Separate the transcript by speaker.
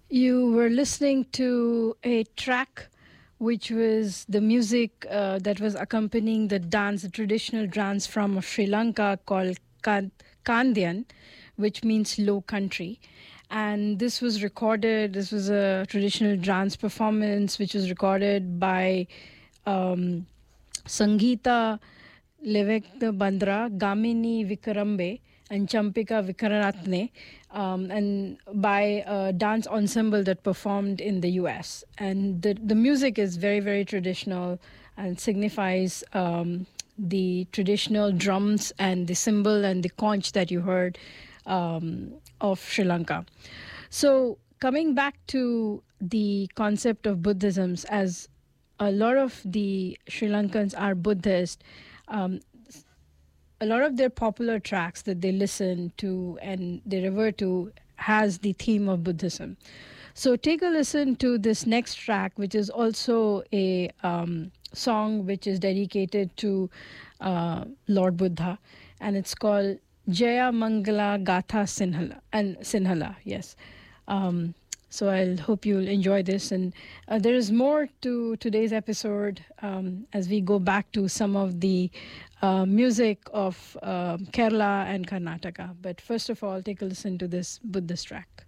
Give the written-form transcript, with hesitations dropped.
Speaker 1: You were listening to a track which was the music that was accompanying the dance, the traditional dance from Sri Lanka called Kandyan, which means low country. And this was a traditional dance performance which was recorded by um, Sangeeta Levekta Bandra, Gamini Vikarambe, and Champika Vikaranatne, and by a dance ensemble that performed in the US. And the music is very, very traditional and signifies the traditional drums and the cymbal and the conch that you heard of Sri Lanka. So, coming back to the concept of Buddhisms, as a lot of the Sri Lankans are Buddhist, um, a lot of their popular tracks that they listen to and they revert to has the theme of Buddhism. So take a listen to this next track, which is also a song which is dedicated to Lord Buddha, and it's called Jaya Mangala Gatha Sinhala. Yes. Um, so I hope you'll enjoy this. And there is more to today's episode as we go back to some of the music of Kerala and Karnataka. But first of all, take a listen to this Buddhist track.